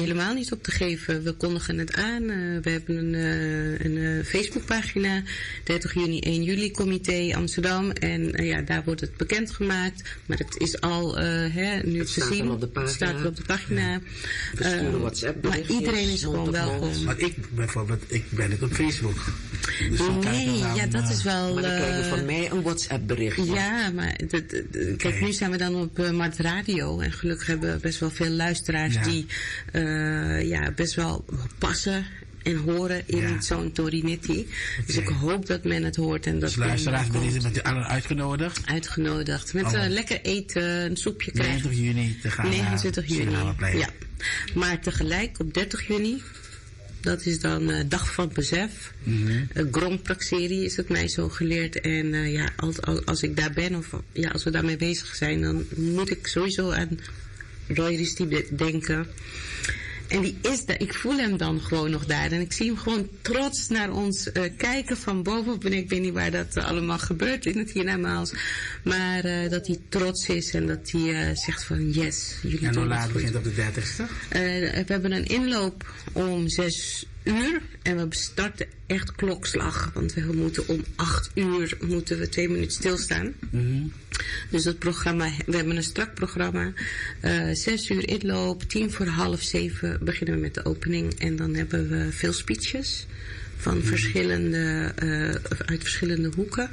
helemaal niet op te geven. We kondigen het aan. We hebben een Facebookpagina. 30 juni, 1 juli comité Amsterdam. En daar wordt het bekendgemaakt. Maar het is al nu te zien. Het staat er op de pagina. Maar iedereen is gewoon welkom. Maar ik ben niet op Facebook. Dus dat is wel... Maar dan krijg je van mij een WhatsApp bericht. Ja, maar kijk, nu zijn we dan op Mart Radio. En gelukkig hebben we best wel veel luisteraars die best wel passen en horen in zo'n Torinetti. Dus ik hoop dat men het hoort. En dat dus luisteraars, bent u allen uitgenodigd? Uitgenodigd. Met lekker eten, een soepje krijgen. 29 juni te gaan 29 juni, ja. Maar tegelijk op 30 juni... Dat is dan dag van besef. Grondpraxerie is het mij zo geleerd. En als ik daar ben of als we daarmee bezig zijn... dan moet ik sowieso aan Roy Risti denken. En die is daar. Ik voel hem dan gewoon nog daar. En ik zie hem gewoon trots naar ons kijken van bovenop. En ik weet niet waar dat allemaal gebeurt in het hiernamaals. Maar dat hij trots is en dat hij zegt van yes. En hoe laat begint op de 30ste? We hebben een inloop om 6 uur. En we starten echt klokslag. Want we moeten om 8 uur 2 minuten stilstaan. Dus dat programma, we hebben een strak programma. 6 uur inloop, 6:10 beginnen we met de opening. En dan hebben we veel speeches van uit verschillende hoeken.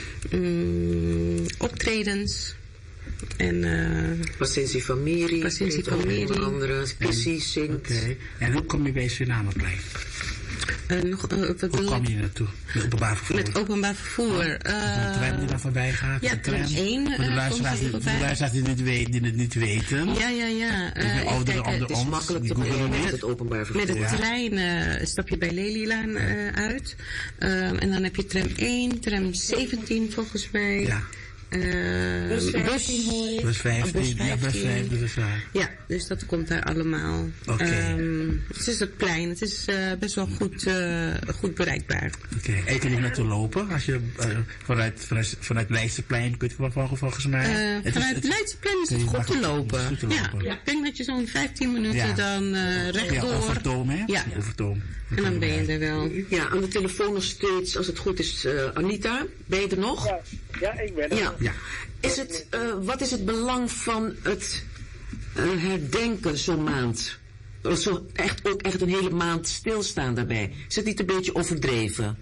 Optredens. En Pacientie van Miri. Andere, precies zingt. Okay. En hoe kom je bij Surinameplein? Hoe kom je naartoe? Met openbaar vervoer? Met openbaar vervoer. Een tram die daar voorbij gaat? Ja, tram 1. Voor de luisteraars die het niet weten. Ja. Het is makkelijk te brengen met het openbaar vervoer. Met de trein stap je bij Lelylaan uit. En dan heb je tram 1, tram 17 volgens mij. Ja. Bus 15 hoor ik. Bus 15, ja, dus dat komt daar allemaal. Het is het plein, het is best wel goed bereikbaar. En kun je naartoe lopen? Als je vanuit Leidseplein kunt volgens mij. Vanuit Leidseplein is het goed te lopen. Ik denk dat je zo'n 15 minuten dan rechtdoor. Ja, Overtoom, hè? Ja. Overtoom. En dan ben je er wel. Ja, aan de telefoon nog steeds, als het goed is, Anita. Ben je er nog? Ja, ik ben er. Ja. Wat is het belang van het herdenken zo'n maand? Ook echt een hele maand stilstaan daarbij. Is het niet een beetje overdreven?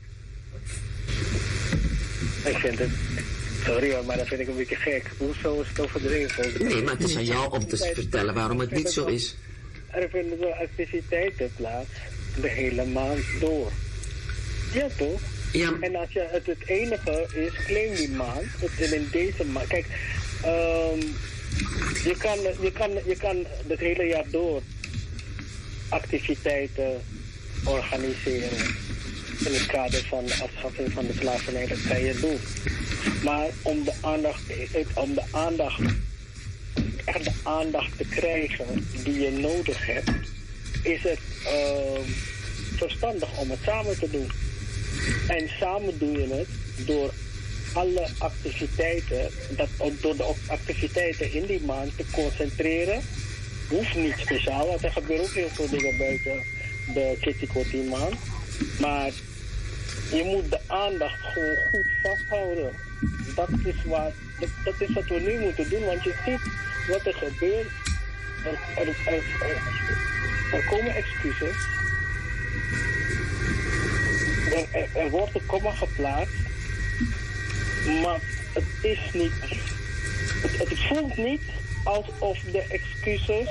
Ik vind het... Sorry hoor, maar dat vind ik een beetje gek. Hoezo is het overdreven? Nee, maar het is aan jou om te vertellen waarom het niet zo is. Er vinden wel activiteiten plaats de hele maand door. Ja, toch? Ja. En als je het enige is, claim die maand. Dat in deze maand. Kijk, je kan het hele jaar door activiteiten organiseren. In het kader van de afschaffing van de slavernij, dat kan je doen. Maar om de aandacht te krijgen die je nodig hebt, is het verstandig om het samen te doen. En samen doe je het door alle activiteiten, door de activiteiten in die maand te concentreren. Hoeft niet speciaal, want er gebeuren ook heel veel dingen buiten de Kitty maand. Maar je moet de aandacht gewoon goed vasthouden. Dat is wat we nu moeten doen, want je ziet wat er gebeurt. Er komen excuses. Er wordt een komma geplaatst. Maar het is niet... Het voelt niet alsof de excuses...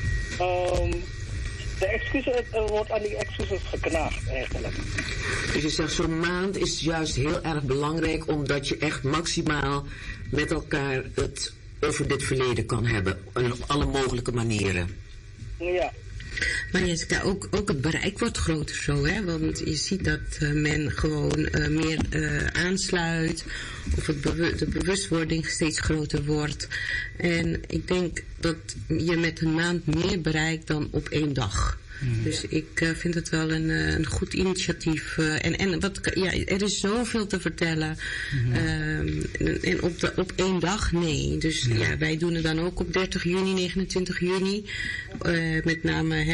er wordt aan die excuses geknaagd eigenlijk. Dus je zegt, zo'n maand is juist heel erg belangrijk, omdat je echt maximaal met elkaar het over dit verleden kan hebben. Op alle mogelijke manieren. Ja. Maar Jessica, ook het bereik wordt groter zo, hè? Want je ziet dat men gewoon meer aansluit. Of de bewustwording steeds groter wordt. En ik denk dat je met een maand meer bereikt dan op 1 dag. Dus ik vind het wel een goed initiatief. Er is zoveel te vertellen. En op 1 dag, nee. Dus wij doen het dan ook op 30 juni, 29 juni. Met name